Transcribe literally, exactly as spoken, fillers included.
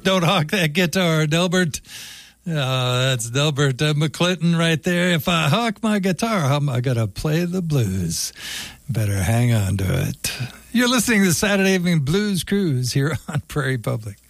Don't hawk that guitar, Delbert. Oh, that's Delbert uh, McClinton right there. If I hawk my guitar, how am I going to play the blues? Better hang on to it. You're listening to the Saturday Evening Blues Cruise here on Prairie Public.